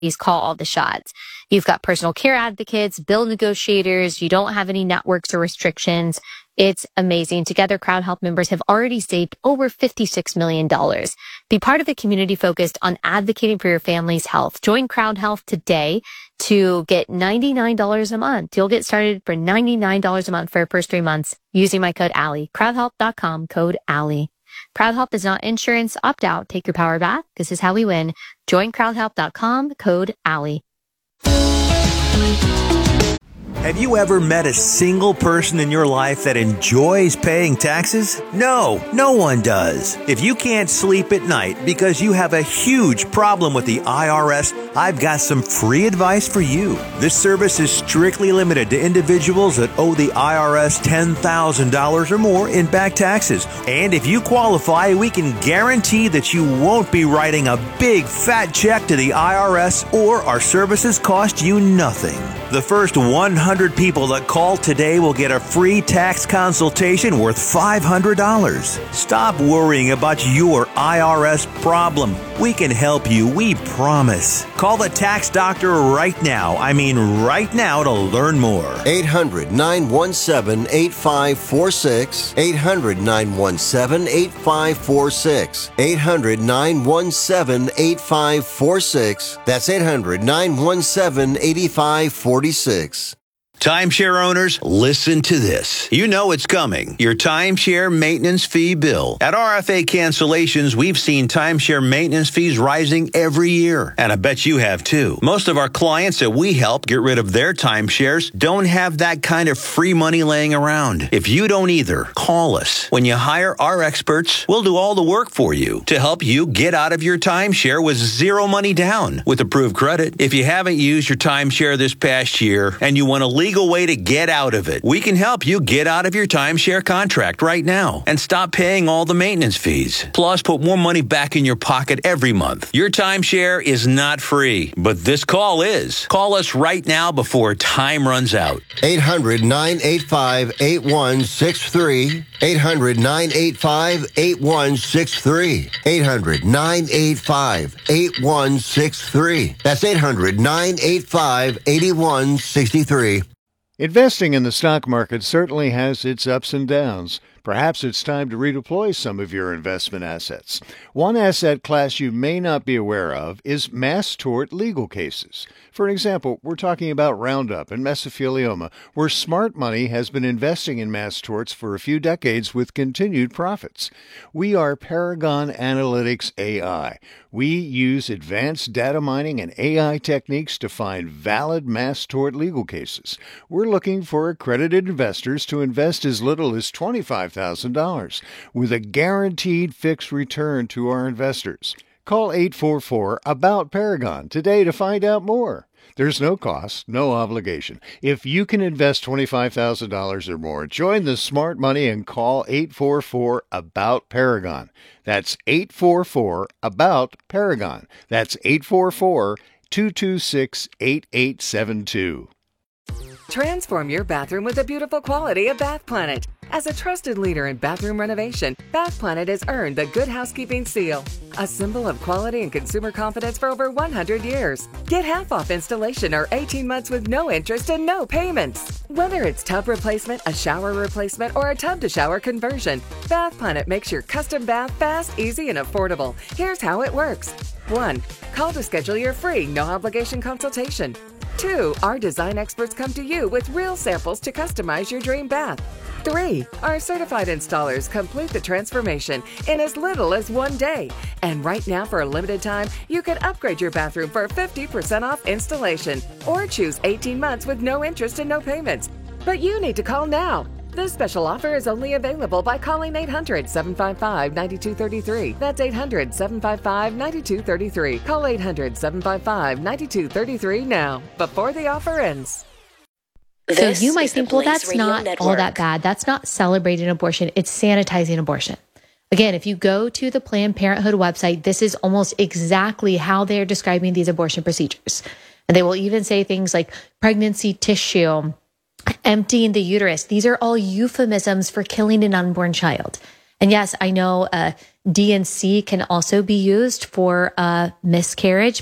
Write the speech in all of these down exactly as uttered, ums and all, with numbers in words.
call all the shots. You've got personal care advocates, bill negotiators. You don't have any networks or restrictions. It's amazing. Together, Crowd Health members have already saved over fifty-six million dollars. Be part of a community focused on advocating for your family's health. Join Crowd Health today to get ninety-nine dollars a month. You'll get started for ninety-nine dollars a month for your first three months using my code Allie. crowd health dot com, code Allie. Crowd Health is not insurance. Opt out. Take your power back. This is how we win. Join crowd health dot com, code Allie. Have you ever met a single person in your life that enjoys paying taxes? No, no one does. If you can't sleep at night because you have a huge problem with the I R S, I've got some free advice for you. This service is strictly limited to individuals that owe the I R S ten thousand dollars or more in back taxes. And if you qualify, we can guarantee that you won't be writing a big fat check to the I R S, or our services cost you nothing. The first one hundred people that call today will get a free tax consultation worth five hundred dollars. Stop worrying about your I R S problem. We can help you, we promise. Call the tax doctor right now. I mean right now to learn more. eight hundred, nine one seven, eight five four six. eight hundred, nine one seven, eight five four six. eight hundred, nine one seven, eight five four six. That's eight hundred, nine one seven, eight five four six. Timeshare owners, listen to this. You know it's coming. Your timeshare maintenance fee bill. At R F A Cancellations, we've seen timeshare maintenance fees rising every year. And I bet you have too. Most of our clients that we help get rid of their timeshares don't have that kind of free money laying around. If you don't either, call us. When you hire our experts, we'll do all the work for you to help you get out of your timeshare with zero money down with approved credit. If you haven't used your timeshare this past year and you want to leave legal way to get out of it, we can help you get out of your timeshare contract right now and stop paying all the maintenance fees. Plus, put more money back in your pocket every month. Your timeshare is not free, but this call is. Call us right now before time runs out. eight hundred, nine eight five, eight one six three. eight hundred, nine eight five, eight one six three. eight hundred, nine eight five, eight one six three. That's eight hundred, nine eight five, eight one six three. Investing in the stock market certainly has its ups and downs. Perhaps it's time to redeploy some of your investment assets. One asset class you may not be aware of is mass tort legal cases. For an example, we're talking about Roundup and mesothelioma, where smart money has been investing in mass torts for a few decades with continued profits. We are Paragon Analytics A I. We use advanced data mining and A I techniques to find valid mass tort legal cases. We're looking for accredited investors to invest as little as twenty-five thousand dollars with a guaranteed fixed return to our investors. Call eight four four, A B O U T, Paragon today to find out more. There's no cost, no obligation. If you can invest twenty-five thousand dollars or more, join the smart money and call eight four four, A B O U T, Paragon. That's eight four four, A B O U T, Paragon. That's eight four four, two two six, eight eight seven two. Transform your bathroom with the beautiful quality of Bath Planet. As a trusted leader in bathroom renovation, Bath Planet has earned the Good Housekeeping seal, a symbol of quality and consumer confidence for over one hundred years. Get half off installation or eighteen months with no interest and no payments. Whether it's tub replacement, a shower replacement, or a tub-to-shower conversion, Bath Planet makes your custom bath fast, easy, and affordable. Here's how it works. one. Call to schedule your free, no-obligation consultation. two. Our design experts come to you with real samples to customize your dream bath. three. Our certified installers complete the transformation in as little as one day. And right now, for a limited time, you can upgrade your bathroom for fifty percent off installation or choose eighteen months with no interest and no payments. But you need to call now. This special offer is only available by calling eight hundred, seven five five, nine two three three. That's eight hundred, seven five five, nine two three three. Call eight hundred, seven five five, nine two three three now, before the offer ends. So you might think, well, that's not all that bad. That's not celebrating abortion. It's sanitizing abortion. Again, if you go to the Planned Parenthood website, this is almost exactly how they're describing these abortion procedures. And they will even say things like pregnancy tissue, emptying the uterus. These are all euphemisms for killing an unborn child. And yes, I know uh, D and C can also be used for uh, miscarriage, but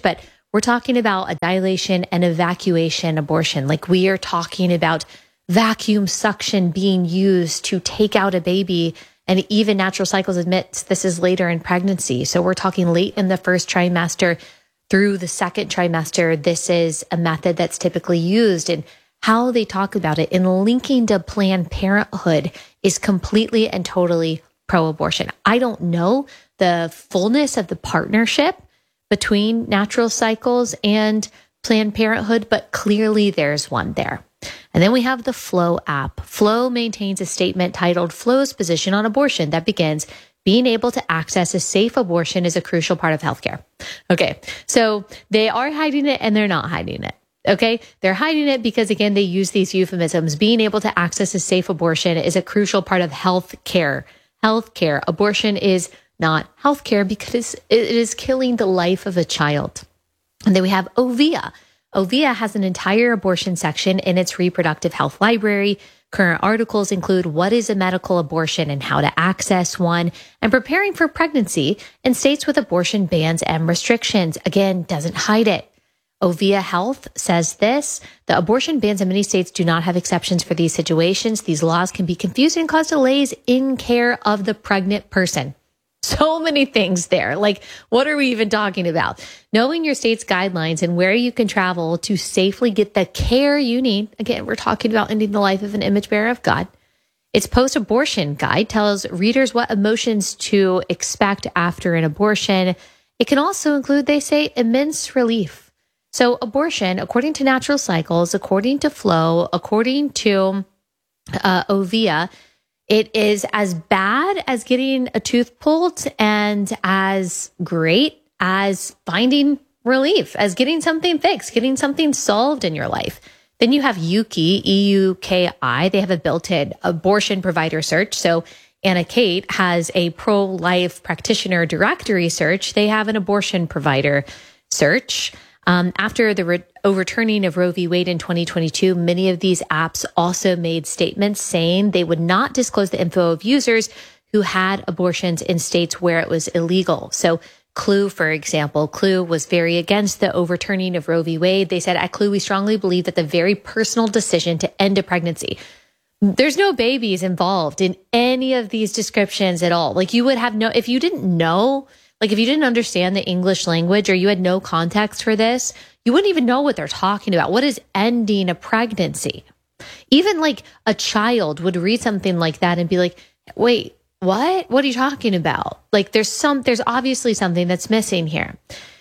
We're talking about a dilation and evacuation abortion. Like we are talking about vacuum suction being used to take out a baby. And even Natural Cycles admits this is later in pregnancy. So we're talking late in the first trimester through the second trimester. This is a method that's typically used, and how they talk about it in linking to Planned Parenthood is completely and totally pro-abortion. I don't know the fullness of the partnership between Natural Cycles and Planned Parenthood, but clearly there's one there. And then we have the Flow app. Flow maintains a statement titled Flow's Position on Abortion that begins, being able to access a safe abortion is a crucial part of healthcare. Okay, so they are hiding it and they're not hiding it. Okay, they're hiding it because, again, they use these euphemisms. Being able to access a safe abortion is a crucial part of healthcare. Healthcare. Abortion is not healthcare because it is killing the life of a child. And then we have Ovia. Ovia has an entire abortion section in its reproductive health library. Current articles include what is a medical abortion and how to access one, and preparing for pregnancy in states with abortion bans and restrictions. Again, doesn't hide it. Ovia Health says this: the abortion bans in many states do not have exceptions for these situations. These laws can be confusing and cause delays in care of the pregnant person. So many things there. Like, what are we even talking about? Knowing your state's guidelines and where you can travel to safely get the care you need. Again, we're talking about ending the life of an image bearer of God. Its post-abortion guide tells readers what emotions to expect after an abortion. It can also include, they say, immense relief. So abortion, according to Natural Cycles, according to Flow, according to uh, Ovia, it is as bad as getting a tooth pulled and as great as finding relief, as getting something fixed, getting something solved in your life. Then you have Yuki, E U K I. They have a built-in abortion provider search. So Anna Kate has a pro-life practitioner directory search. They have an abortion provider search. Um, after the re- overturning of Roe v. Wade in twenty twenty-two, many of these apps also made statements saying they would not disclose the info of users who had abortions in states where it was illegal. So Clue, for example, Clue was very against the overturning of Roe v. Wade. They said, at Clue, we strongly believe that the very personal decision to end a pregnancy, there's no babies involved in any of these descriptions at all. Like you would have no, if you didn't know, like if you didn't understand the English language or you had no context for this, you wouldn't even know what they're talking about. What is ending a pregnancy? Even like a child would read something like that and be like, wait, what? What are you talking about? Like there's some, there's obviously something that's missing here.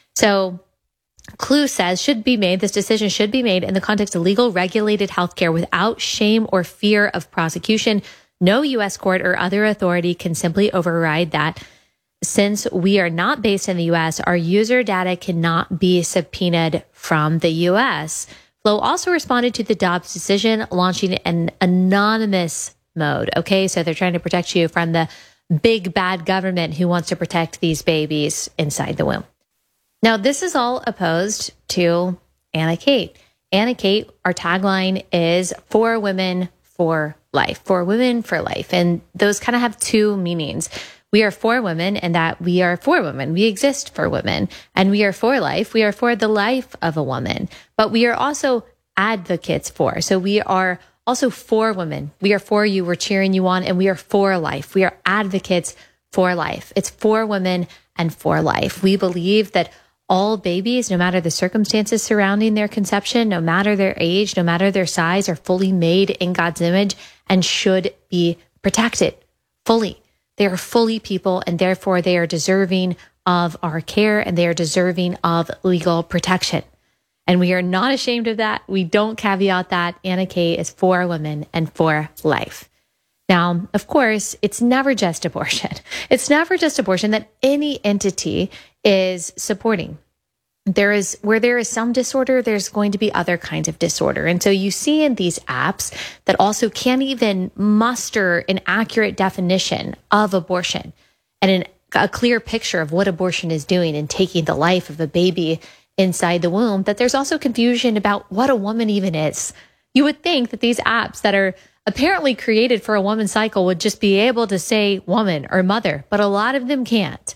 So Clue says should be made, this decision should be made in the context of legal regulated healthcare without shame or fear of prosecution. No U S court or other authority can simply override that. Since we are not based in the U S, our user data cannot be subpoenaed from the U S. Flow also responded to the Dobbs decision, launching an anonymous mode. Okay, so they're trying to protect you from the big bad government who wants to protect these babies inside the womb. Now, this is all opposed to Anna Kate. Anna Kate, our tagline is for women for life, for women for life. And those kind of have two meanings. We are for women and that we are for women. We exist for women, and we are for life. We are for the life of a woman, but we are also advocates for. So we are also for women. We are for you. We're cheering you on, and we are for life. We are advocates for life. It's for women and for life. We believe that all babies, no matter the circumstances surrounding their conception, no matter their age, no matter their size, are fully made in God's image and should be protected fully. They are fully people, and therefore they are deserving of our care, and they are deserving of legal protection. And we are not ashamed of that. We don't caveat that. Anna Kate is for women and for life. Now, of course, it's never just abortion. It's never just abortion that any entity is supporting. There is, where there is some disorder, there's going to be other kinds of disorder. And so you see in these apps that also can't even muster an accurate definition of abortion and an, a clear picture of what abortion is doing and taking the life of a baby inside the womb, that there's also confusion about what a woman even is. You would think that these apps that are apparently created for a woman's cycle would just be able to say woman or mother, but a lot of them can't.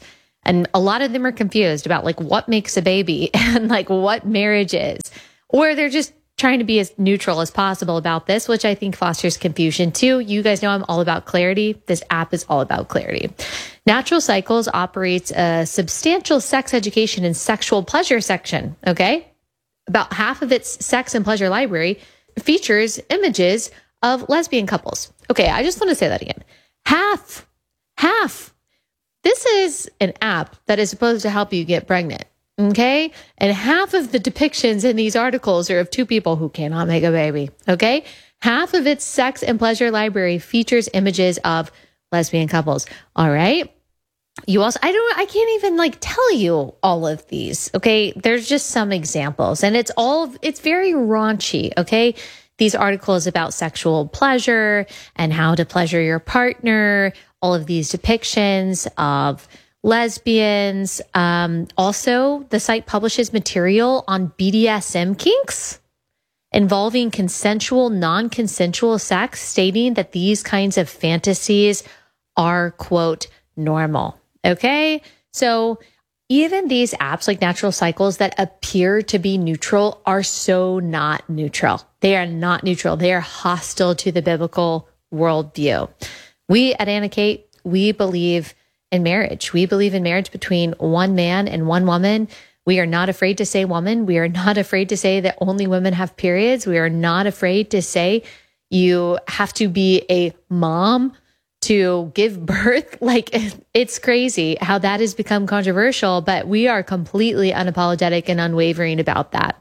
And a lot of them are confused about like what makes a baby and like what marriage is, or they're just trying to be as neutral as possible about this, which I think fosters confusion too. You guys know I'm all about clarity. This app is all about clarity. Natural Cycles operates a substantial sex education and sexual pleasure section. Okay. About half of its sex and pleasure library features images of lesbian couples. Okay. I just want to say that again. Half, half. This is an app that is supposed to help you get pregnant. Okay. And half of the depictions in these articles are of two people who cannot make a baby. Okay. Half of its sex and pleasure library features images of lesbian couples. All right. You also, I don't, I can't even like tell you all of these. Okay. There's just some examples and it's all, it's very raunchy. Okay. These articles about sexual pleasure and how to pleasure your partner, all of these depictions of lesbians. Um, also, the site publishes material on B D S M kinks involving consensual, non-consensual sex, stating that these kinds of fantasies are, quote, normal. Okay? So even these apps like Natural Cycles that appear to be neutral are so not neutral. They are not neutral. They are hostile to the biblical worldview. We at Anna Kate, we believe in marriage. We believe in marriage between one man and one woman. We are not afraid to say woman. We are not afraid to say that only women have periods. We are not afraid to say you have to be a mom to give birth. Like, it's crazy how that has become controversial, but we are completely unapologetic and unwavering about that.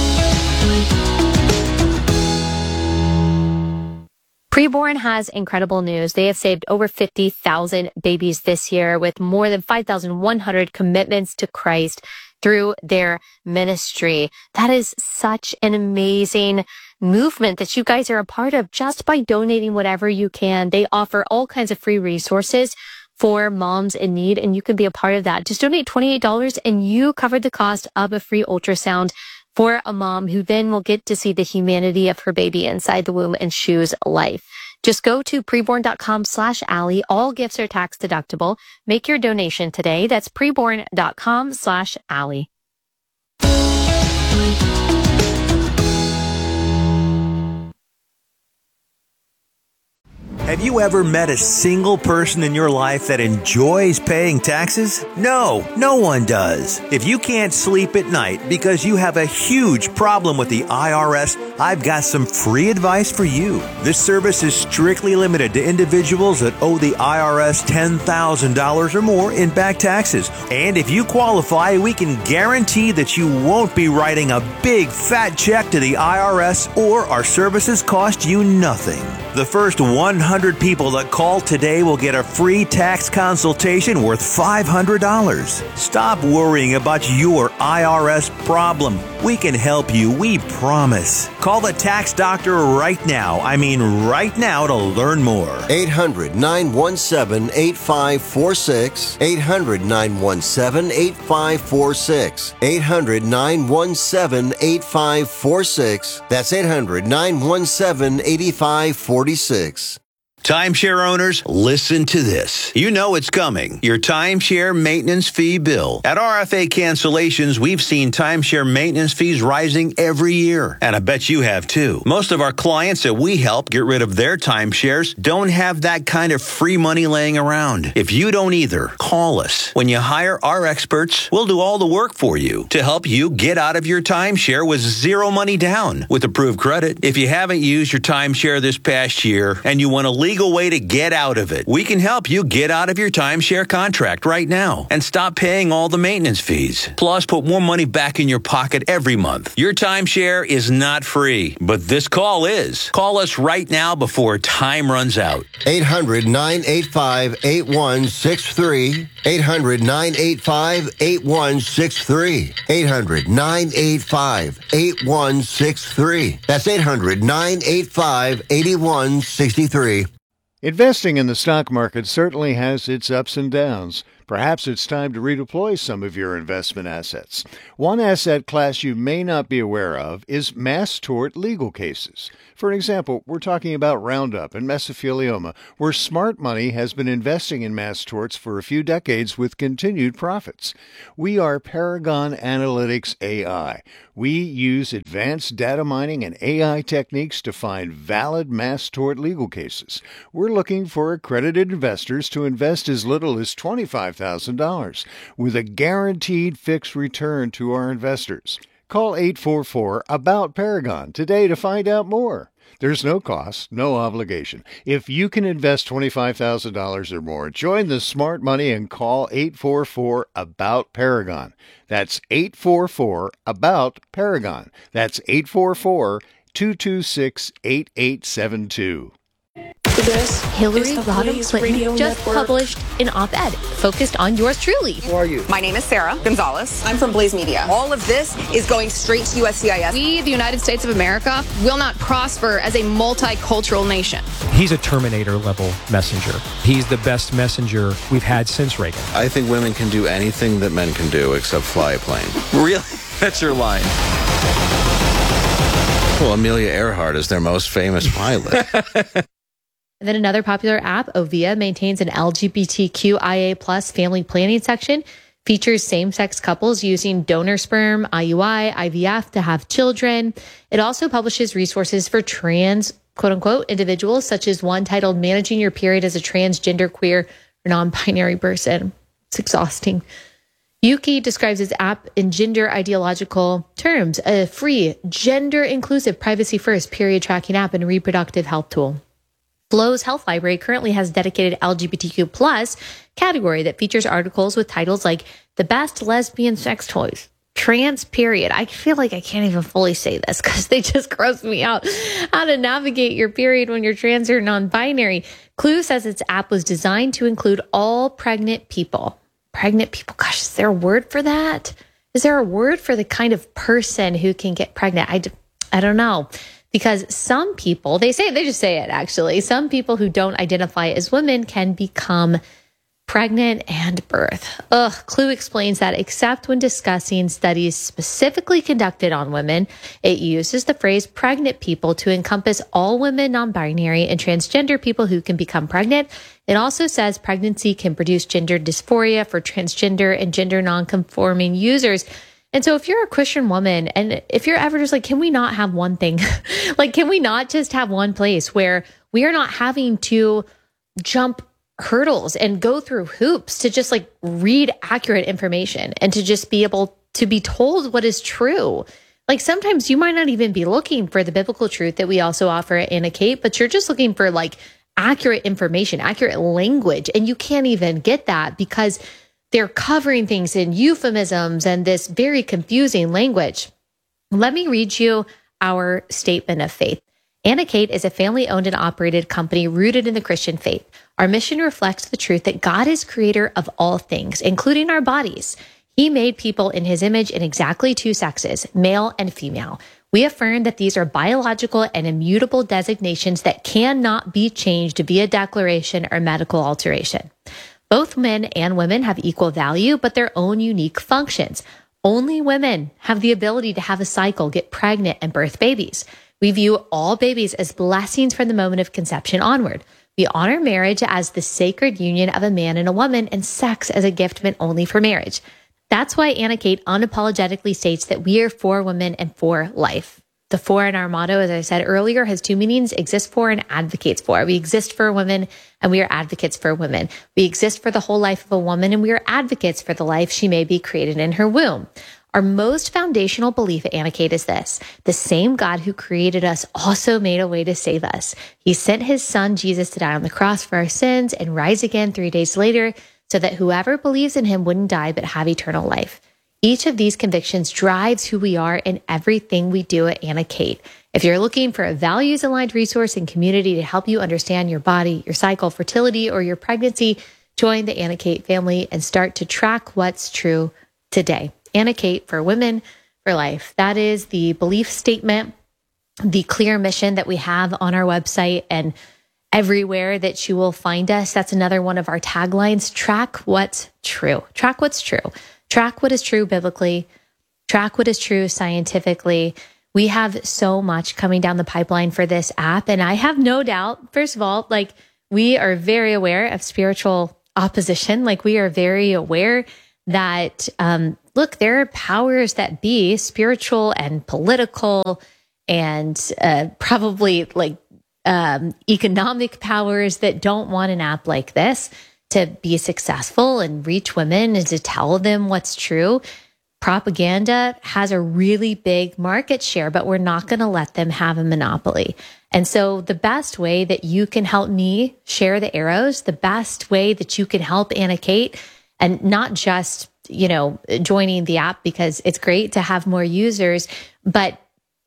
Preborn has incredible news. They have saved over fifty thousand babies this year with more than five thousand one hundred commitments to Christ through their ministry. That is such an amazing movement that you guys are a part of just by donating whatever you can. They offer all kinds of free resources for moms in need, and you can be a part of that. Just donate twenty-eight dollars and you cover the cost of a free ultrasound for a mom who then will get to see the humanity of her baby inside the womb and choose life. Just go to preborn.com slash Allie. All gifts are tax deductible. Make your donation today. That's preborn.com slash Allie. Have you ever met a single person in your life that enjoys paying taxes? No, no one does. If you can't sleep at night because you have a huge problem with the I R S, I've got some free advice for you. This service is strictly limited to individuals that owe the I R S ten thousand dollars or more in back taxes. And if you qualify, we can guarantee that you won't be writing a big fat check to the I R S, or our services cost you nothing. The first one hundred people that call today will get a free tax consultation worth five hundred dollars. Stop worrying about your I R S problem. We can help you, we promise. Call the tax doctor right now. I mean right now to learn more. eight hundred, nine one seven, eight five four six. eight hundred, nine one seven, eight five four six. eight hundred, nine one seven, eight five four six. That's eight hundred, nine one seven, eight five four six. Timeshare owners, listen to this. You know it's coming. Your timeshare maintenance fee bill. At R F A Cancellations, we've seen timeshare maintenance fees rising every year. And I bet you have too. Most of our clients that we help get rid of their timeshares don't have that kind of free money laying around. If you don't either, call us. When you hire our experts, we'll do all the work for you to help you get out of your timeshare with zero money down with approved credit. If you haven't used your timeshare this past year and you want to leave legal way to get out of it. We can help you get out of your timeshare contract right now and stop paying all the maintenance fees. Plus, put more money back in your pocket every month. Your timeshare is not free, but this call is. Call us right now before time runs out. eight hundred, nine eight five, eight one six three. eight hundred, nine eight five, eight one six three. eight hundred, nine eight five, eight one six three. That's eight hundred, nine eight five, eight one six three. Investing in the stock market certainly has its ups and downs. Perhaps it's time to redeploy some of your investment assets. One asset class you may not be aware of is mass tort legal cases. For example, we're talking about Roundup and mesothelioma, where smart money has been investing in mass torts for a few decades with continued profits. We are Paragon Analytics A I. We use advanced data mining and A I techniques to find valid mass tort legal cases. We're looking for accredited investors to invest as little as twenty-five thousand dollars with a guaranteed fixed return to our investors. Call eight four four, A B O U T, Paragon today to find out more. There's no cost, no obligation. If you can invest twenty-five thousand dollars or more, join the smart money and call eight four four, A B O U T, Paragon. That's eight four four, A B O U T, Paragon. That's eight four four, two two six, eight eight seven two. This Hillary is the Rodham Blaze Clinton Radio just Network. published an op-ed focused on yours truly. Who are you? My name is Sarah Gonzalez. I'm from Blaze Media. All of this is going straight to U S C I S. We, the United States of America, will not prosper as a multicultural nation. He's a Terminator-level messenger. He's the best messenger we've had since Reagan. I think women can do anything that men can do except fly a plane. Really? That's your line. Well, Amelia Earhart is their most famous pilot. And then another popular app, Ovia, maintains an L G B T Q I A plus family planning section, features same-sex couples using donor sperm, I U I, I V F to have children. It also publishes resources for trans, quote-unquote, individuals, such as one titled Managing Your Period as a Transgender, Queer, or Non-Binary Person. It's exhausting. Yuki describes his app in gender ideological terms, a free, gender-inclusive, privacy-first period tracking app and reproductive health tool. Flow's Health Library currently has a dedicated L G B T Q plus category that features articles with titles like The Best Lesbian Sex Toys, Trans Period. I feel like I can't even fully say this because they just gross me out. How to navigate your period when you're trans or non-binary. Clue says its app was designed to include all pregnant people. Pregnant people, gosh, is there a word for that? Is there a word for the kind of person who can get pregnant? I, I don't know. Because some people, they say, they just say it actually, some people who don't identify as women can become pregnant and birth. Ugh, Clue explains that except when discussing studies specifically conducted on women, it uses the phrase pregnant people to encompass all women, non-binary, and transgender people who can become pregnant. It also says pregnancy can produce gender dysphoria for transgender and gender non-conforming users. And so if you're a Christian woman and if you're ever just like, can we not have one thing? Like, can we not just have one place where we are not having to jump hurdles and go through hoops to just like read accurate information and to just be able to be told what is true? Like sometimes you might not even be looking for the biblical truth that we also offer at Anna Kate, but you're just looking for like accurate information, accurate language. And you can't even get that because they're covering things in euphemisms and this very confusing language. Let me read you our statement of faith. Anna Kate is a family-owned and operated company rooted in the Christian faith. Our mission reflects the truth that God is creator of all things, including our bodies. He made people in his image in exactly two sexes, male and female. We affirm that these are biological and immutable designations that cannot be changed via declaration or medical alteration. Both men and women have equal value, but their own unique functions. Only women have the ability to have a cycle, get pregnant, and birth babies. We view all babies as blessings from the moment of conception onward. We honor marriage as the sacred union of a man and a woman, and sex as a gift meant only for marriage. That's why Anna Kate unapologetically states that we are for women and for life. The for in our motto, as I said earlier, has two meanings: exist for and advocates for. We exist for women and we are advocates for women. We exist for the whole life of a woman and we are advocates for the life she may be created in her womb. Our most foundational belief at Anna Kate is this: the same God who created us also made a way to save us. He sent his son Jesus to die on the cross for our sins and rise again three days later so that whoever believes in him wouldn't die but have eternal life. Each of these convictions drives who we are in everything we do at Anna Kate. If you're looking for a values-aligned resource and community to help you understand your body, your cycle, fertility, or your pregnancy, join the Anna Kate family and start to track what's true today. Anna Kate, for women, for life. That is the belief statement, the clear mission that we have on our website. And everywhere that you will find us. That's another one of our taglines. Track what's true. Track what's true. Track what is true biblically. Track what is true scientifically. We have so much coming down the pipeline for this app. And I have no doubt, first of all, like we are very aware of spiritual opposition. Like we are very aware that, um, look, there are powers that be, spiritual and political and uh, probably like um, economic powers that don't want an app like this to be successful and reach women and to tell them what's true. Propaganda has a really big market share, but we're not going to let them have a monopoly. And so the best way that you can help me share the arrows, the best way that you can help Anna Kate, and not just, you know, joining the app because it's great to have more users, but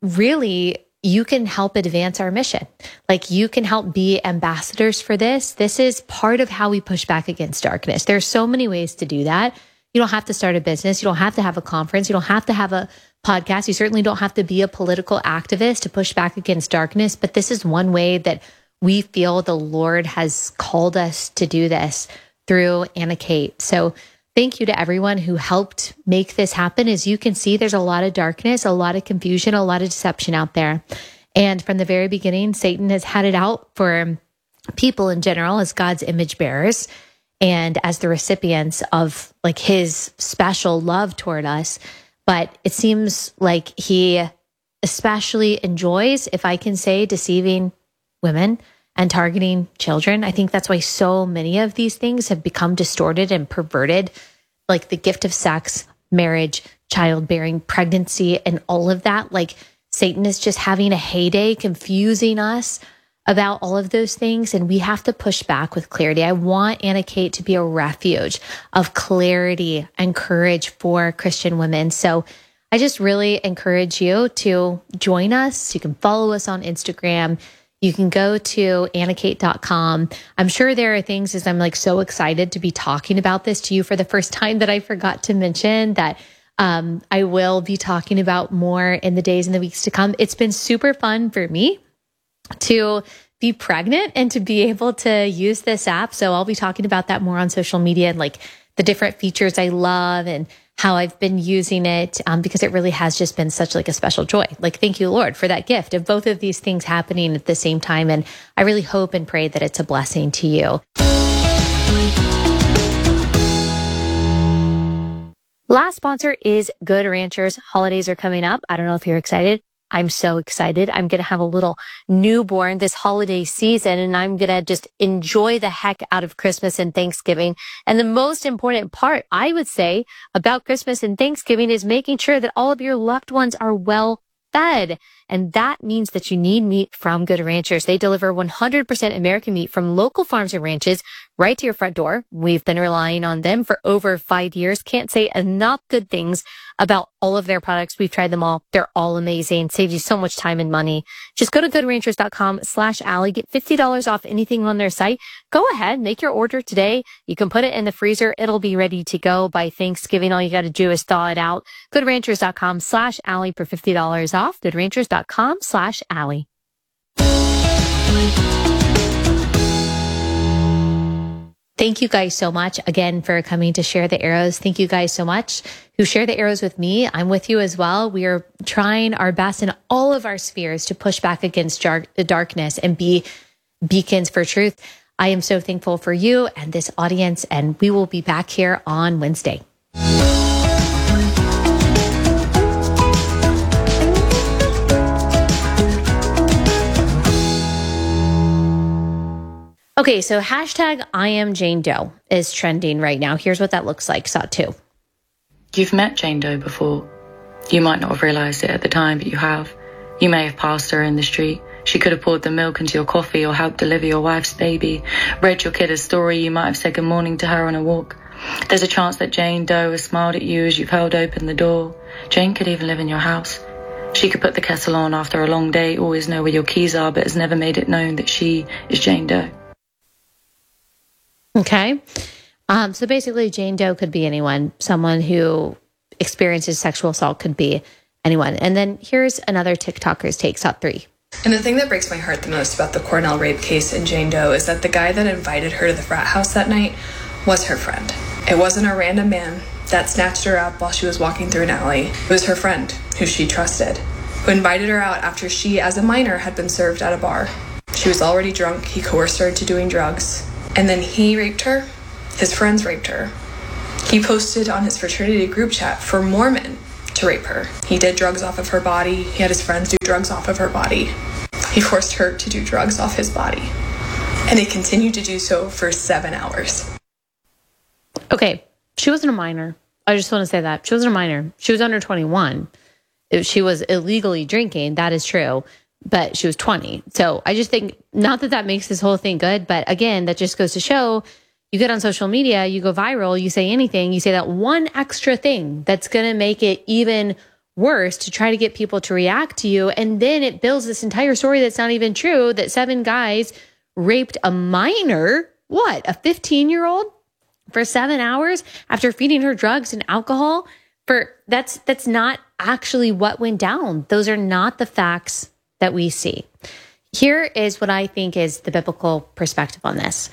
really you can help advance our mission. Like you can help be ambassadors for this. This is part of how we push back against darkness. There's so many ways to do that. You don't have to start a business. You don't have to have a conference. You don't have to have a podcast. You certainly don't have to be a political activist to push back against darkness. But this is one way that we feel the Lord has called us to do this through Anna Kate. So thank you to everyone who helped make this happen. As you can see, there's a lot of darkness, a lot of confusion, a lot of deception out there. And from the very beginning, Satan has had it out for people in general as God's image bearers and as the recipients of like his special love toward us. But it seems like he especially enjoys, if I can say, deceiving women and targeting children. I think that's why so many of these things have become distorted and perverted, like the gift of sex, marriage, childbearing, pregnancy, and all of that. Like Satan is just having a heyday, confusing us about all of those things. And we have to push back with clarity. I want Anna Kate to be a refuge of clarity and courage for Christian women. So I just really encourage you to join us. You can follow us on Instagram. You can go to anna kate dot com. I'm sure there are things, as I'm like so excited to be talking about this to you for the first time, that I forgot to mention that um, I will be talking about more in the days and the weeks to come. It's been super fun for me to be pregnant and to be able to use this app. So I'll be talking about that more on social media and like the different features I love and how I've been using it, um, because it really has just been such like a special joy. Like, thank you, Lord, for that gift of both of these things happening at the same time. And I really hope and pray that it's a blessing to you. Last sponsor is Good Ranchers. Holidays are coming up. I don't know if you're excited. I'm so excited. I'm going to have a little newborn this holiday season, and I'm going to just enjoy the heck out of Christmas and Thanksgiving. And the most important part, I would say, about Christmas and Thanksgiving is making sure that all of your loved ones are well fed. And that means that you need meat from Good Ranchers. They deliver one hundred percent American meat from local farms and ranches right to your front door. We've been relying on them for over five years. Can't say enough good things about all of their products. We've tried them all. They're all amazing. Saves you so much time and money. Just go to good ranchers dot com slash Allie. Get fifty dollars off anything on their site. Go ahead, make your order today. You can put it in the freezer. It'll be ready to go by Thanksgiving. All you got to do is thaw it out. good ranchers dot com slash Allie for fifty dollars off. good ranchers dot com slash Allie. Thank you guys so much again for coming to share the arrows. Thank you guys so much who share the arrows with me. I'm with you as well. We are trying our best in all of our spheres to push back against dark, the darkness and be beacons for truth. I am so thankful for you and this audience, and we will be back here on Wednesday. Okay, so hashtag I am Jane Doe is trending right now. Here's what that looks like. S O T two. You've met Jane Doe before. You might not have realised it at the time, but you have. You may have passed her in the street. She could have poured the milk into your coffee or helped deliver your wife's baby, read your kid a story. You might have said good morning to her on a walk. There's a chance that Jane Doe has smiled at you as you've held open the door. Jane could even live in your house. She could put the kettle on after a long day, always know where your keys are, but has never made it known that she is Jane Doe. Okay. Um, so basically, Jane Doe could be anyone. Someone who experiences sexual assault could be anyone. And then here's another TikToker's take, S O T three. And the thing that breaks my heart the most about the Cornell rape case in Jane Doe is that the guy that invited her to the frat house that night was her friend. It wasn't a random man that snatched her up while she was walking through an alley. It was her friend, who she trusted, who invited her out after she, as a minor, had been served at a bar. She was already drunk, he coerced her into doing drugs, and then he raped her. His friends raped her. He posted on his fraternity group chat for more men to rape her. He did drugs off of her body. He had his friends do drugs off of her body. He forced her to do drugs off his body. And he continued to do so for seven hours. Okay, she wasn't a minor. I just want to say that. She wasn't a minor. She was under twenty-one. If she was illegally drinking, that is true, but she was twenty. So I just think, not that that makes this whole thing good, but again, that just goes to show, you get on social media, you go viral, you say anything, you say that one extra thing that's going to make it even worse to try to get people to react to you. And then it builds this entire story that's not even true, that seven guys raped a minor, what, a fifteen year old for seven hours after feeding her drugs and alcohol. For that's, that's not actually what went down. Those are not the facts that we see. Here is what I think is the biblical perspective on this.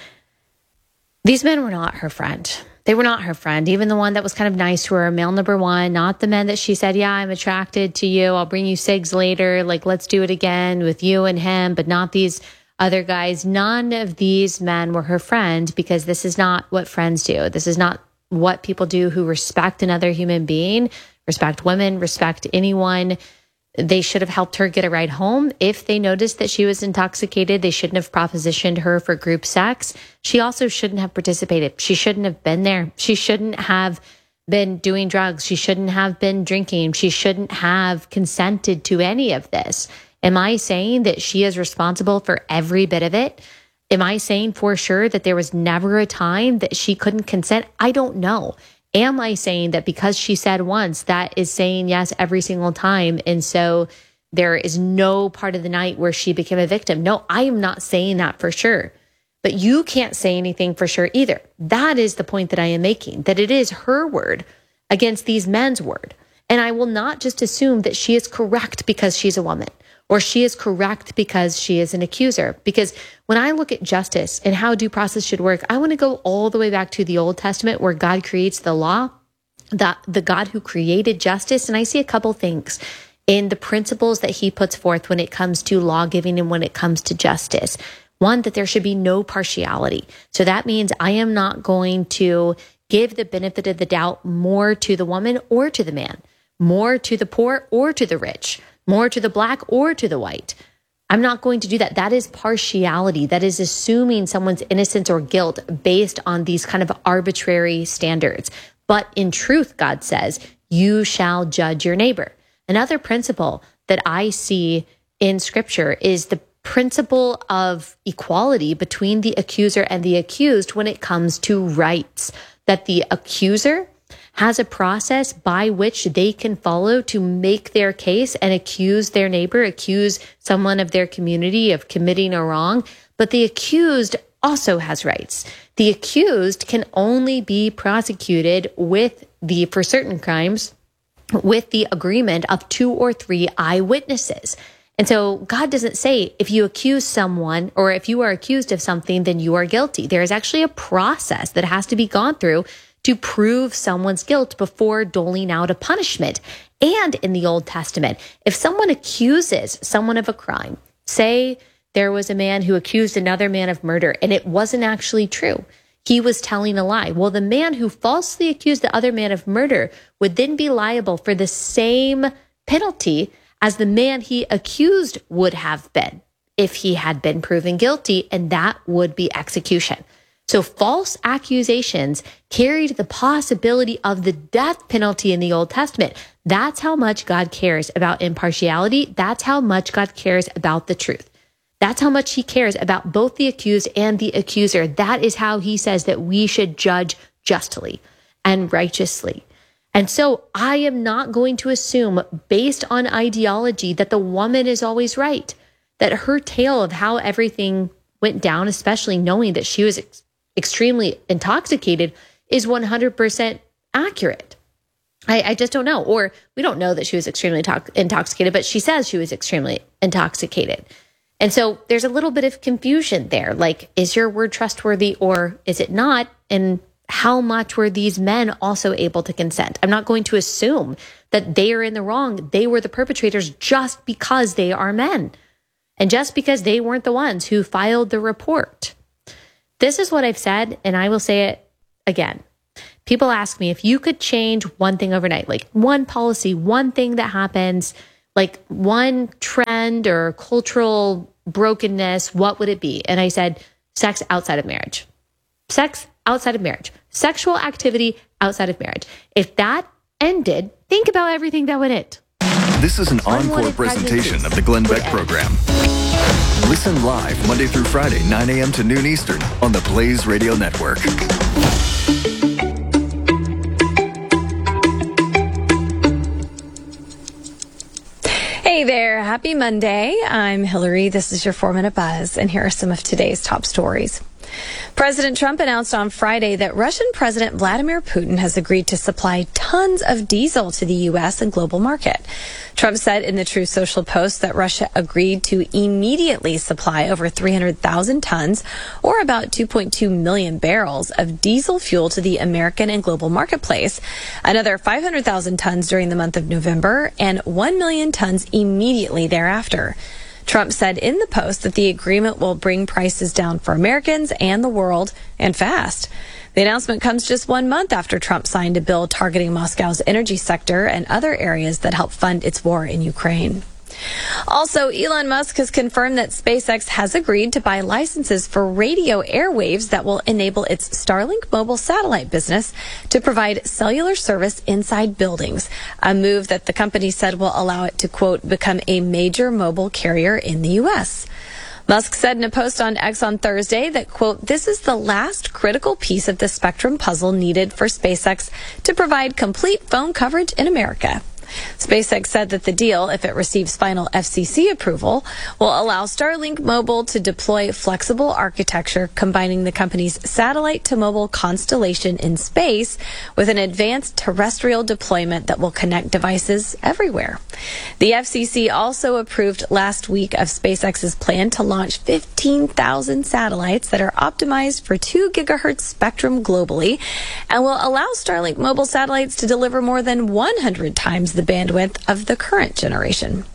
These men were not her friend. They were not her friend. Even the one that was kind of nice to her, male number one, not the men that she said, yeah, I'm attracted to you. I'll bring you cigs later. Like, let's do it again with you and him, but not these other guys. None of these men were her friend, because this is not what friends do. This is not what people do who respect another human being, respect women, respect anyone. They should have helped her get a ride home. If they noticed that she was intoxicated, they shouldn't have propositioned her for group sex. She also shouldn't have participated. She shouldn't have been there. She shouldn't have been doing drugs. She shouldn't have been drinking. She shouldn't have consented to any of this. Am I saying that she is responsible for every bit of it? Am I saying for sure that there was never a time that she couldn't consent? I don't know. Am I saying that because she said once, that is saying yes every single time, and so there is no part of the night where she became a victim? No, I am not saying that for sure. But you can't say anything for sure either. That is the point that I am making, that it is her word against these men's word. And I will not just assume that she is correct because she's a woman, or she is correct because she is an accuser. Because when I look at justice and how due process should work, I want to go all the way back to the Old Testament, where God creates the law, the, the God who created justice. And I see a couple things in the principles that he puts forth when it comes to law giving and when it comes to justice. One, that there should be no partiality. So that means I am not going to give the benefit of the doubt more to the woman or to the man, more to the poor or to the rich, more to the black or to the white. I'm not going to do that. That is partiality. That is assuming someone's innocence or guilt based on these kind of arbitrary standards. But in truth, God says, you shall judge your neighbor. Another principle that I see in scripture is the principle of equality between the accuser and the accused when it comes to rights. That the accuser has a process by which they can follow to make their case and accuse their neighbor, accuse someone of their community of committing a wrong. But the accused also has rights. The accused can only be prosecuted with the, for certain crimes, with the agreement of two or three eyewitnesses. And so God doesn't say if you accuse someone or if you are accused of something, then you are guilty. There is actually a process that has to be gone through to prove someone's guilt before doling out a punishment. And in the Old Testament, if someone accuses someone of a crime, say there was a man who accused another man of murder and it wasn't actually true, he was telling a lie. Well, the man who falsely accused the other man of murder would then be liable for the same penalty as the man he accused would have been if he had been proven guilty, and that would be execution. So false accusations carried the possibility of the death penalty in the Old Testament. That's how much God cares about impartiality. That's how much God cares about the truth. That's how much he cares about both the accused and the accuser. That is how he says that we should judge justly and righteously. And so I am not going to assume, based on ideology, that the woman is always right, that her tale of how everything went down, especially knowing that she was ex- extremely intoxicated, is one hundred percent accurate. I, I just don't know. Or we don't know that she was extremely to- intoxicated, but she says she was extremely intoxicated. And so there's a little bit of confusion there. Like, is your word trustworthy or is it not? And how much were these men also able to consent? I'm not going to assume that they are in the wrong. They were the perpetrators just because they are men and just because they weren't the ones who filed the report. This is what I've said, and I will say it again. People ask me if you could change one thing overnight, like one policy, one thing that happens, like one trend or cultural brokenness, what would it be? And I said, sex outside of marriage. Sex outside of marriage. Sexual activity outside of marriage. If that ended, think about everything that would end. This is an encore presentation of the Glenn Beck program. Listen live Monday through Friday, nine a.m. to noon Eastern on the Blaze Radio Network. Hey there. Happy Monday. I'm Hillary. This is your four-minute buzz, and here are some of today's top stories. President Trump announced on Friday that Russian President Vladimir Putin has agreed to supply tons of diesel to the U S and global market. Trump said in the Truth Social post that Russia agreed to immediately supply over three hundred thousand tons, or about two point two million barrels, of diesel fuel to the American and global marketplace, another five hundred thousand tons during the month of November, and one million tons immediately thereafter. Trump said in the post that the agreement will bring prices down for Americans and the world, and fast. The announcement comes just one month after Trump signed a bill targeting Moscow's energy sector and other areas that help fund its war in Ukraine. Also, Elon Musk has confirmed that SpaceX has agreed to buy licenses for radio airwaves that will enable its Starlink mobile satellite business to provide cellular service inside buildings, a move that the company said will allow it to, quote, become a major mobile carrier in the U S. Musk said in a post on X on Thursday that, quote, this is the last critical piece of the spectrum puzzle needed for SpaceX to provide complete phone coverage in America. SpaceX said that the deal, if it receives final F C C approval, will allow Starlink Mobile to deploy flexible architecture combining the company's satellite-to-mobile constellation in space with an advanced terrestrial deployment that will connect devices everywhere. The F C C also approved last week of SpaceX's plan to launch fifteen thousand satellites that are optimized for two gigahertz spectrum globally and will allow Starlink Mobile satellites to deliver more than one hundred times the bandwidth of the current generation.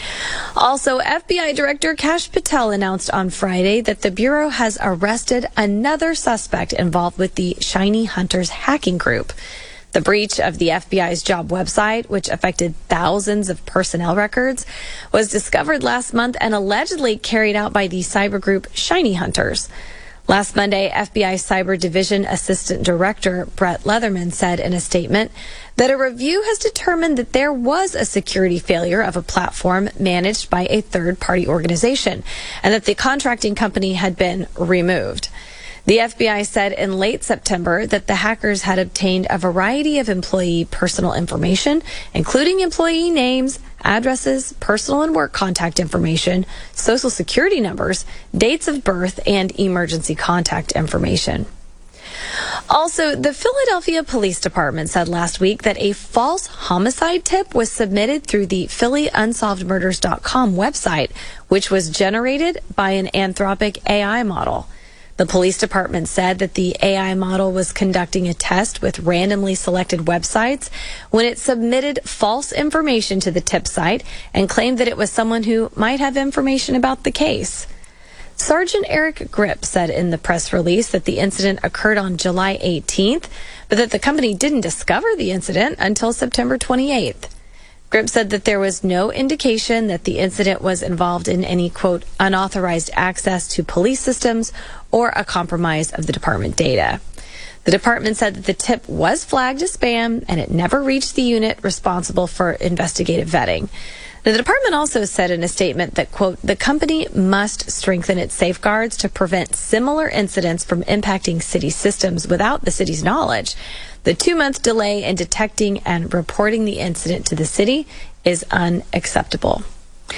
Also, F B I Director Kash Patel announced on Friday that the Bureau has arrested another suspect involved with the Shiny Hunters hacking group. The breach of the F B I's job website, which affected thousands of personnel records, was discovered last month and allegedly carried out by the cyber group Shiny Hunters. Last Monday, F B I Cyber Division Assistant Director Brett Leatherman said in a statement that a review has determined that there was a security failure of a platform managed by a third-party organization and that the contracting company had been removed. The F B I said in late September that the hackers had obtained a variety of employee personal information, including employee names, addresses, personal and work contact information, social security numbers, dates of birth, and emergency contact information. Also, the Philadelphia Police Department said last week that a false homicide tip was submitted through the Philly Unsolved Murders dot com website, which was generated by an Anthropic A I model. The police department said that the A I model was conducting a test with randomly selected websites when it submitted false information to the tip site and claimed that it was someone who might have information about the case. Sergeant Eric Grip said in the press release that the incident occurred on July eighteenth, but that the company didn't discover the incident until September twenty-eighth. Grip said that there was no indication that the incident was involved in any, quote, unauthorized access to police systems or a compromise of the department data. The department said that the tip was flagged as spam and it never reached the unit responsible for investigative vetting. The department also said in a statement that, quote, the company must strengthen its safeguards to prevent similar incidents from impacting city systems without the city's knowledge. The two-month delay in detecting and reporting the incident to the city is unacceptable.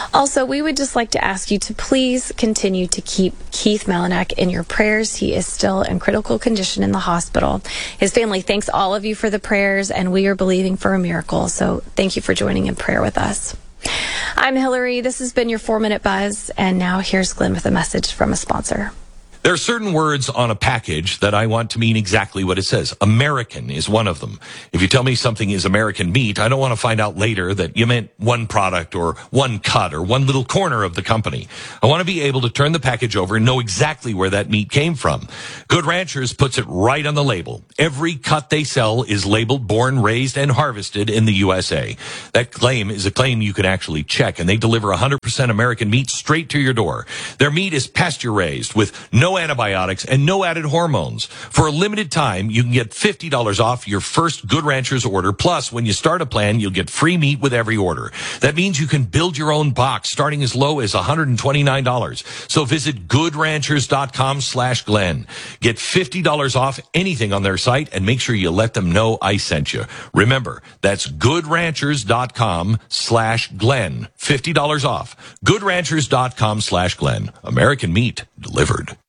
Also, we would just like to ask you to please continue to keep Keith Melanek in your prayers. He is still in critical condition in the hospital. His family thanks all of you for the prayers, and we are believing for a miracle. So thank you for joining in prayer with us. I'm Hillary. This has been your four-minute buzz, and now here's Glenn with a message from a sponsor. There are certain words on a package that I want to mean exactly what it says. American is one of them. If you tell me something is American meat, I don't want to find out later that you meant one product or one cut or one little corner of the company. I want to be able to turn the package over and know exactly where that meat came from. Good Ranchers puts it right on the label. Every cut they sell is labeled born, raised, and harvested in the U S A. That claim is a claim you can actually check, and they deliver one hundred percent American meat straight to your door. Their meat is pasture-raised with no antibiotics and no added hormones. For a limited time, you can get fifty dollars off your first Good Ranchers order. Plus, when you start a plan, you'll get free meat with every order. That means you can build your own box starting as low as one hundred twenty-nine dollars. So visit goodranchers.com slash Glenn. Get fifty dollars off anything on their site and make sure you let them know I sent you. Remember, that's goodranchers.com slash Glenn. fifty dollars off. goodranchers.com slash Glenn. American meat delivered.